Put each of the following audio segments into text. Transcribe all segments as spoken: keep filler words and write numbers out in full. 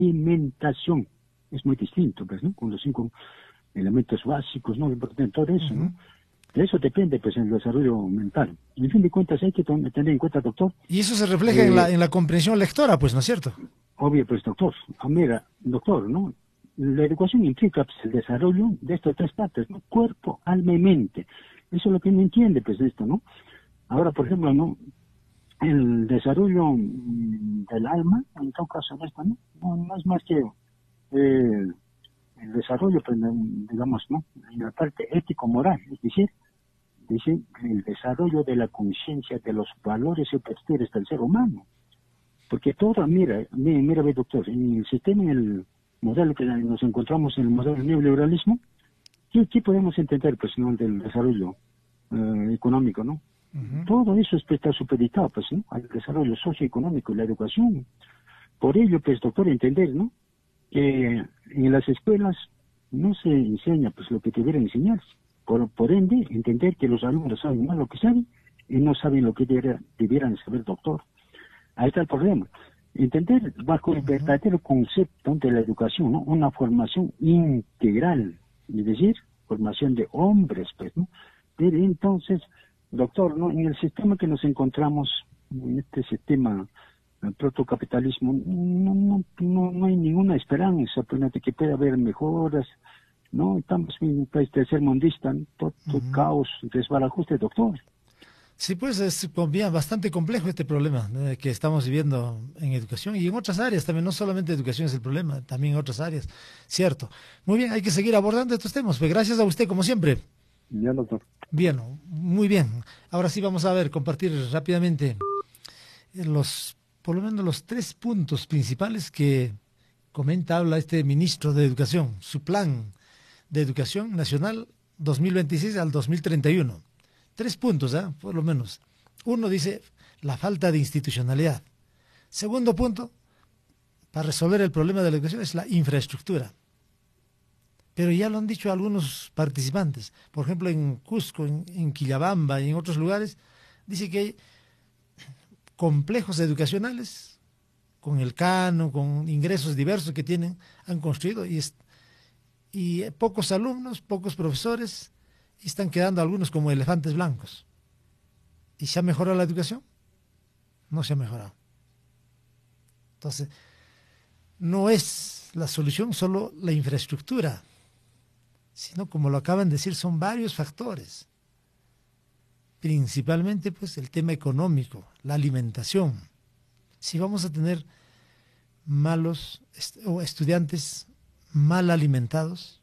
alimentación. Es muy distinto, pues, ¿no? Con los cinco elementos básicos, ¿no? Lo importante, todo eso, ¿no? Uh-huh. De eso depende, pues, el desarrollo mental. En fin de cuentas, hay que tener en cuenta, doctor. Y eso se refleja eh, en, la, en la comprensión lectora, pues, ¿no es cierto? Obvio, pues, doctor. Ah, mira, doctor, ¿no? La educación implica, pues, el desarrollo de estas tres partes, ¿no? Cuerpo, alma y mente. Eso es lo que no entiende, pues, de esto, ¿no? Ahora, por ejemplo, ¿no? El desarrollo del alma, en todo caso, de esto, ¿no? No, no es más que eh, el desarrollo, pues, digamos, ¿no? En la parte ético-moral, es decir, dice el desarrollo de la conciencia de los valores y perspectivas del ser humano. Porque todo, mira, mira, mira, doctor, en el sistema, en el modelo que nos encontramos en el modelo del neoliberalismo, ¿qué, qué podemos entender, pues, ¿no? Del desarrollo eh, económico, ¿no? Uh-huh. Todo eso está supeditado, pues, ¿no? Al desarrollo socioeconómico y la educación. Por ello, pues, doctor, entender, ¿no? Que en las escuelas no se enseña, pues, lo que debieran enseñarse. Por, por ende, entender que los alumnos saben más lo que saben y no saben lo que debiera, debieran saber, doctor. Ahí está el problema. Entender bajo el verdadero concepto de la educación, ¿no? Una formación integral, es decir, formación de hombres, pues, ¿no? Pero entonces, doctor, ¿no? En el sistema que nos encontramos, en este sistema el protocapitalismo, no, no, no, no hay ninguna esperanza, pues, de que pueda haber mejoras, ¿no? Estamos en un país tercermundista, ¿no? Todo, todo uh-huh. caos, desbarajuste, doctor. Sí, pues es bastante complejo este problema ¿no? que estamos viviendo en educación y en otras áreas también, no solamente educación es el problema, también en otras áreas, cierto. Muy bien, hay que seguir abordando estos temas, pues gracias a usted como siempre. Bien, doctor. Bien, muy bien. Ahora sí vamos a ver, compartir rápidamente los, por lo menos los tres puntos principales que comenta, habla este ministro de Educación, su plan de Educación Nacional dos mil veintiséis al dos mil treinta y uno. Tres puntos, ¿eh? Por lo menos. Uno dice la falta de institucionalidad. Segundo punto, para resolver el problema de la educación, es la infraestructura. Pero ya lo han dicho algunos participantes. Por ejemplo, en Cusco, en, en Quillabamba y en otros lugares, dice que hay complejos educacionales con el Cano, con ingresos diversos que tienen, han construido y, es, y pocos alumnos, pocos profesores, y están quedando algunos como elefantes blancos. ¿Y se ha mejorado la educación? No se ha mejorado. Entonces, no es la solución solo la infraestructura, sino, como lo acaban de decir, son varios factores. Principalmente, pues, el tema económico, la alimentación. Si vamos a tener malos est- o estudiantes mal alimentados,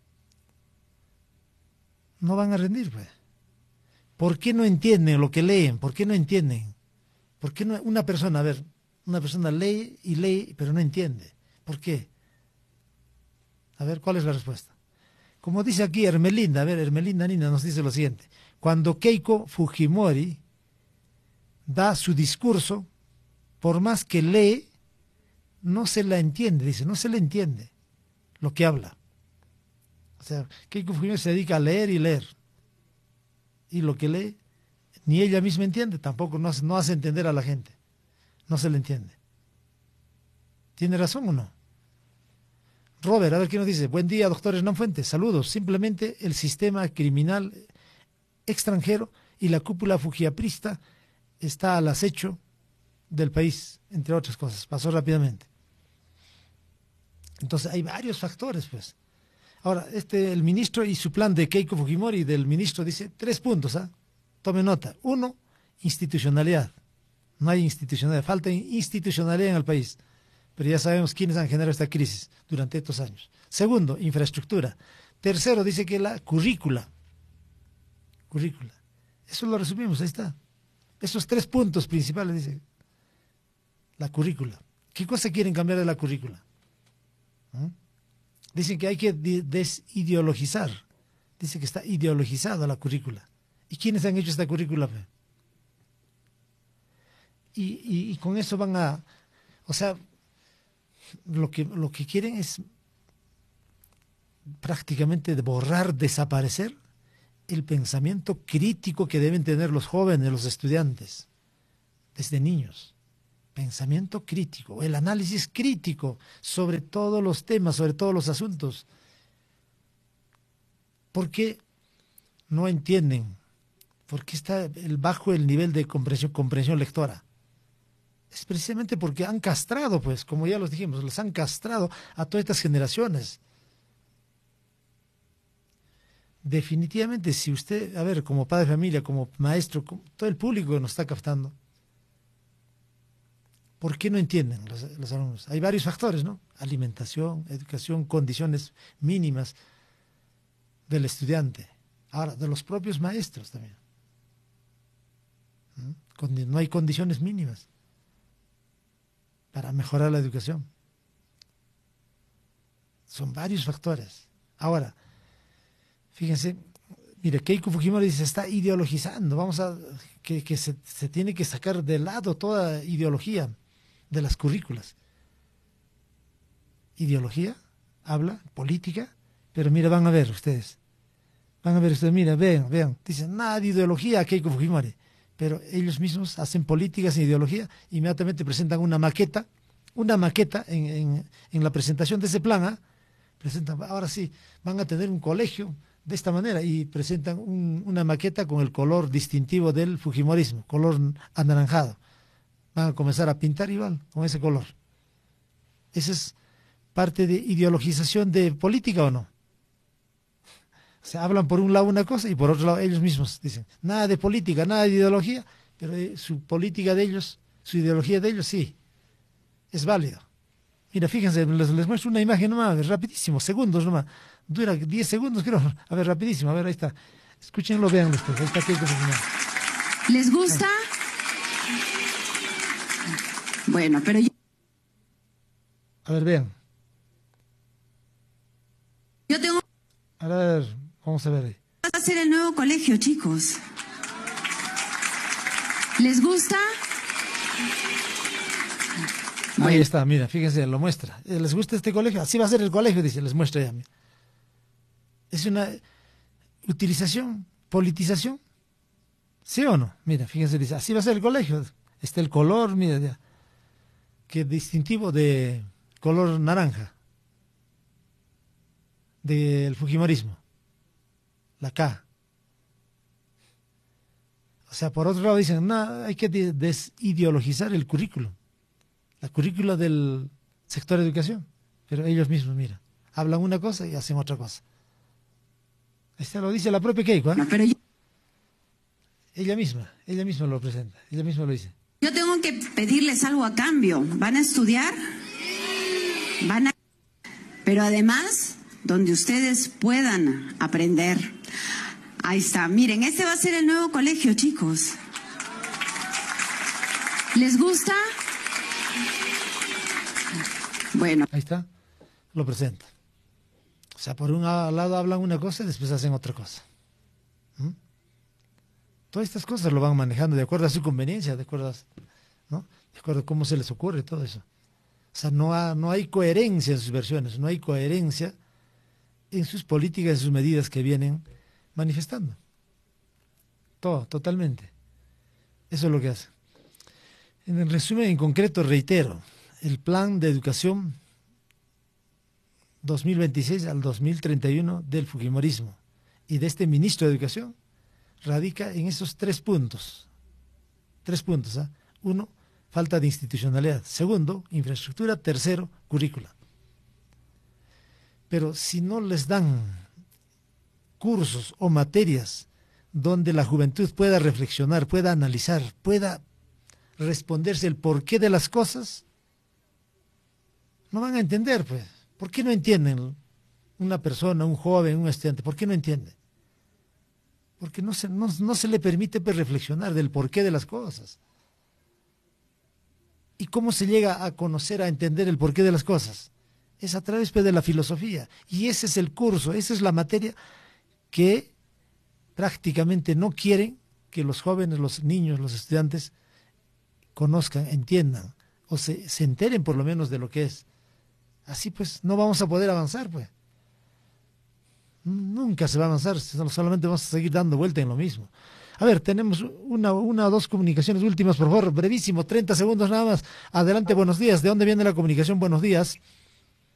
no van a rendir, pues. ¿Por qué no entienden lo que leen? ¿Por qué no entienden? ¿Por qué no una persona, a ver, una persona lee y lee, pero no entiende? ¿Por qué? A ver, ¿cuál es la respuesta? Como dice aquí Hermelinda, a ver, Hermelinda Nina nos dice lo siguiente. Cuando Keiko Fujimori da su discurso, por más que lee, no se la entiende, dice, no se le entiende lo que habla. O sea, Keiko Fujimori se dedica a leer y leer. Y lo que lee, ni ella misma entiende, tampoco no, no hace entender a la gente. No se le entiende. ¿Tiene razón o no? Robert, a ver qué nos dice. Buen día, doctor Hernán Fuentes. Saludos. Simplemente el sistema criminal extranjero y la cúpula fujiaprista está al acecho del país, entre otras cosas. Pasó rápidamente. Entonces hay varios factores, pues. Ahora, este, el ministro y su plan de Keiko Fujimori del ministro dice tres puntos, ¿ah? Tome nota. Uno, institucionalidad. No hay institucionalidad, falta institucionalidad en el país. Pero ya sabemos quiénes han generado esta crisis durante estos años. Segundo, infraestructura. Tercero, dice que la currícula. Currícula. Eso lo resumimos, ahí está. Esos tres puntos principales, dice. La currícula. ¿Qué cosa quieren cambiar de la currícula? ¿Mm? Dicen que hay que desideologizar. Dice que está ideologizada la currícula. ¿Y quiénes han hecho esta currícula? Y, y, y con eso van a... O sea, lo que, lo que quieren es prácticamente borrar, desaparecer el pensamiento crítico que deben tener los jóvenes, los estudiantes, desde niños. pensamiento crítico, el análisis crítico sobre todos los temas, sobre todos los asuntos. ¿Por qué no entienden? ¿Por qué está el bajo el nivel de comprensión, comprensión lectora? Es precisamente porque han castrado, pues, como ya los dijimos, los han castrado a todas estas generaciones. Definitivamente, si usted, a ver, como padre de familia, como maestro, como todo el público que nos está captando, ¿por qué no entienden los, los alumnos? Hay varios factores, ¿no? Alimentación, educación, condiciones mínimas del estudiante. Ahora, de los propios maestros también. ¿Mm? No hay condiciones mínimas para mejorar la educación. Son varios factores. Ahora, fíjense, mire, Keiko Fujimori dice, se está ideologizando, vamos a, que, que se, se tiene que sacar de lado toda ideología de las currículas. Ideología, habla, política, pero mira, van a ver ustedes, van a ver ustedes, mira, vean, vean, dicen, nada de ideología a Keiko Fujimori, pero ellos mismos hacen políticas sin ideología, inmediatamente presentan una maqueta, una maqueta en, en, en la presentación de ese plan, ¿eh? Presentan, ahora sí, van a tener un colegio de esta manera y presentan un, una maqueta con el color distintivo del fujimorismo, color anaranjado. Van a comenzar a pintar igual, con ese color. ¿Esa es parte de ideologización de política o no? O sea, hablan por un lado una cosa y por otro lado ellos mismos dicen, nada de política, nada de ideología, pero su política de ellos, su ideología de ellos sí, es válido. Mira, fíjense, les, les muestro una imagen nomás, rapidísimo, segundos nomás. Dura diez segundos, creo. A ver, rapidísimo, a ver, ahí está. Escúchenlo, vean después. Ahí está Keiko Fujimori. ¿Les gusta? Bueno, pero yo... A ver, vean. Yo tengo... A ver, vamos a ver ahí. Va a ser el nuevo colegio, chicos. ¿Les gusta? Ahí bueno. Está, mira, fíjense, lo muestra. ¿Les gusta este colegio? Así va a ser el colegio, dice, les muestra ya. Es una utilización, politización. ¿Sí o no? Mira, fíjense, dice, así va a ser el colegio. Está el color, mira, ya. Qué distintivo de color naranja. Del fujimorismo. La K. O sea, por otro lado dicen, no, hay que desideologizar el currículo. La currícula del sector de educación. Pero ellos mismos, mira, hablan una cosa y hacen otra cosa. Esto lo dice la propia Keiko, ¿eh? No, pero yo... Ella misma, ella misma lo presenta, ella misma lo dice. Yo tengo que pedirles algo a cambio. ¿Van a estudiar? Van a... Pero además, donde ustedes puedan aprender. Ahí está. Miren, este va a ser el nuevo colegio, chicos. ¿Les gusta? Bueno. Ahí está, lo presenta. O sea, por un lado hablan una cosa y después hacen otra cosa. ¿Mm? Todas estas cosas lo van manejando de acuerdo a su conveniencia, de acuerdo a, ¿no? De acuerdo a cómo se les ocurre todo eso. O sea, no, ha, no hay coherencia en sus versiones, no hay coherencia en sus políticas, en sus medidas que vienen manifestando. Todo, totalmente. Eso es lo que hace. En el resumen, en concreto, reitero, el plan de educación dos mil veintiséis al dos mil treinta y uno del fujimorismo y de este ministro de Educación radica en esos tres puntos. Tres puntos. ¿eh? Uno, falta de institucionalidad. Segundo, infraestructura. Tercero, currícula. Pero si no les dan cursos o materias donde la juventud pueda reflexionar, pueda analizar, pueda responderse el porqué de las cosas, no van a entender, pues. ¿Por qué no entienden una persona, un joven, un estudiante? ¿Por qué no entiende? Porque no se, no, no se le permite pues, reflexionar del porqué de las cosas. ¿Y cómo se llega a conocer, a entender el porqué de las cosas? Es a través pues, de la filosofía. Y ese es el curso, esa es la materia que prácticamente no quieren que los jóvenes, los niños, los estudiantes conozcan, entiendan, o se, se enteren por lo menos de lo que es. Así pues no vamos a poder avanzar, pues. Nunca se va a avanzar, solamente vamos a seguir dando vuelta en lo mismo. A ver, tenemos una, una o dos comunicaciones últimas, por favor, brevísimo, treinta segundos nada más. Adelante, buenos días. ¿De dónde viene la comunicación? Buenos días.